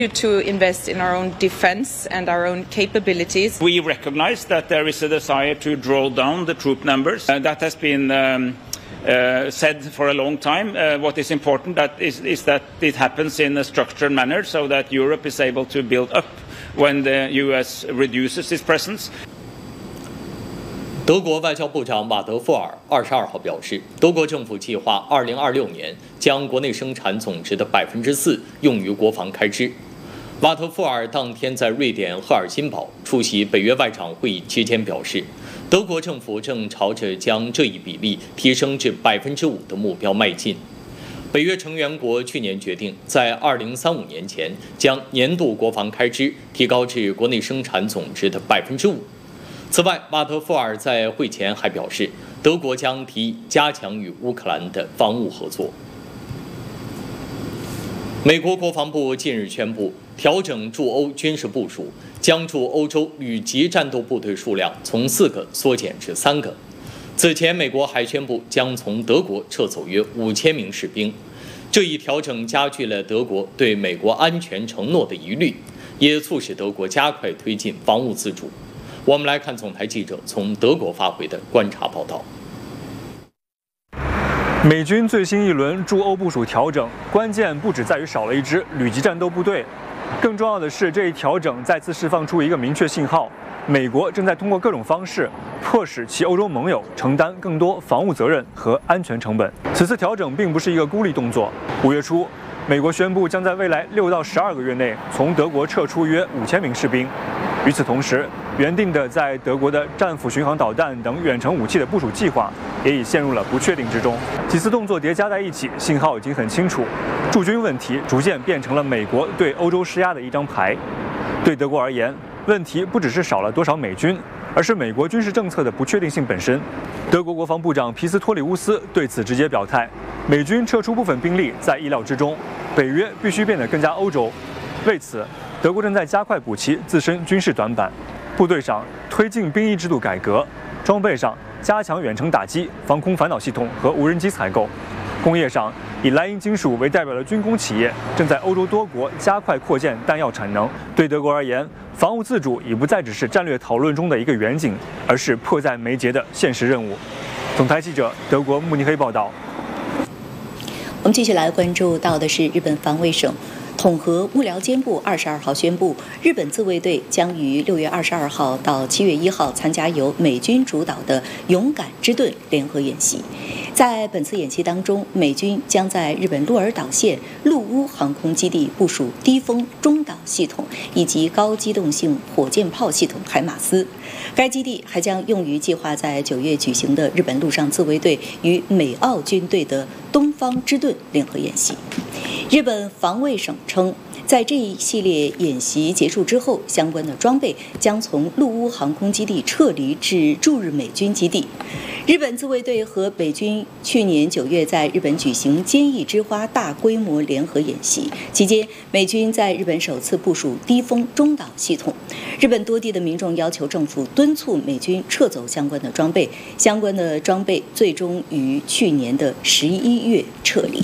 to invest in our own defense and our own capabilities. We recognize that there is a desire to draw down the troop numbers. That has been said for a long time. What is important is that it happens in a structured manner so that Europe is able to build up when the US reduces its presence. 德国外交部长马德富尔22号表示，德国政府计划2026年将国内生产总值的4%用于国防开支。马特富尔当天在瑞典赫尔辛堡出席北约外长会议期间表示，德国政府正朝着将这一比例提升至5%的目标迈进。北约成员国去年决定在2035年前将年度国防开支提高至国内生产总值的5%。此外，马特富尔在会前还表示，德国将提议加强与乌克兰的防务合作。美国国防部近日宣布，调整驻欧军事部署，将驻欧洲旅级战斗部队数量从4个缩减至3个。此前，美国还宣布将从德国撤走约5000名士兵。这一调整加剧了德国对美国安全承诺的疑虑，也促使德国加快推进防务自主。我们来看总台记者从德国发回的观察报道。 美军最新一轮驻欧部署调整，关键不只在于少了一支旅级战斗部队，更重要的是这一调整再次释放出一个明确信号：美国正在通过各种方式迫使其欧洲盟友承担更多防务责任和安全成本。此次调整并不是一个孤立动作。5月初，美国宣布将在未来6到12个月内从德国撤出约5000名士兵。与此同时，原定的在德国的战斧巡航导弹等远程武器的部署计划也已陷入了不确定之中。几次动作叠加在一起，信号已经很清楚：驻军问题逐渐变成了美国对欧洲施压的一张牌。对德国而言，问题不只是少了多少美军，而是美国军事政策的不确定性本身。德国国防部长皮斯托里乌斯对此直接表态：美军撤出部分兵力在意料之中，北约必须变得更加欧洲。为此，德国正在加快补齐自身军事短板，部队上推进兵役制度改革，装备上加强远程打击、防空反导系统和无人机采购，工业上以莱茵金属为代表的军工企业正在欧洲多国加快扩建弹药产能。对德国而言，防务自主已不再只是战略讨论中的一个远景，而是迫在眉睫的现实任务。总台记者德国慕尼黑报道。 我们继续来关注到的是日本防卫省统合幕僚监部22号宣布，日本自卫队将于6月22号到7月1号参加由美军主导的“勇敢之盾”联合演习。在本次演习当中，美军将在日本鹿儿岛县陆屋航空基地部署低风中导系统以及高机动性火箭炮系统海马斯。该基地还将用于计划在9月举行的日本陆上自卫队与美澳军队的东方之盾联合演习。日本防卫省称，在这一系列演习结束之后，相关的装备将从陆屋航空基地撤离至驻日美军基地。日本自卫队和美军去年9月在日本举行坚毅之花大规模联合演习，期间美军在日本首次部署低风中导系统。日本多地的民众要求政府敦促美军撤走相关的装备，相关的装备最终于去年的11月撤离。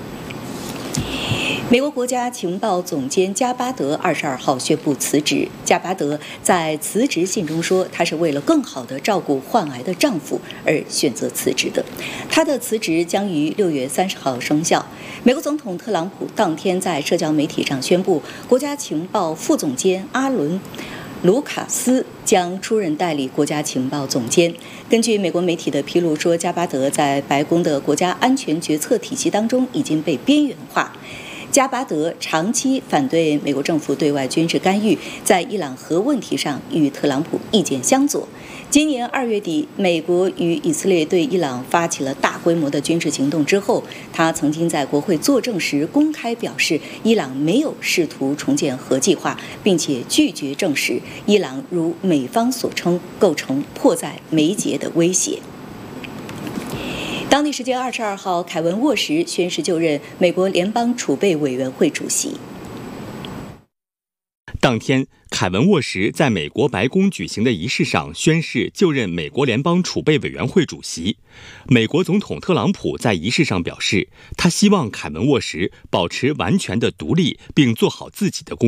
美国国家情报总监加巴德22号宣布辞职。加巴德在辞职信中说，他是为了更好地照顾患癌的丈夫而选择辞职的。他的辞职将于6月30号生效。美国总统特朗普当天在社交媒体上宣布，国家情报副总监阿伦卢卡斯将出任代理国家情报总监。根据美国媒体的披露说，加巴德在白宫的国家安全决策体系当中已经被边缘化。加巴德长期反对美国政府对外军事干预，在伊朗核问题上与特朗普意见相左。今年2月底，美国与以色列对伊朗发起了大规模的军事行动之后，他曾经在国会作证时公开表示，伊朗没有试图重建核计划，并且拒绝证实伊朗如美方所称构成迫在眉睫的威胁。当地时间22号，凯文·沃什宣誓就任美国联邦储备委员会主席。 当天，凯文·沃什在美国白宫举行的仪式上宣誓就任美国联邦储备委员会主席。美国总统特朗普在仪式上表示，他希望凯文·沃什保持完全的独立，并做好自己的工作。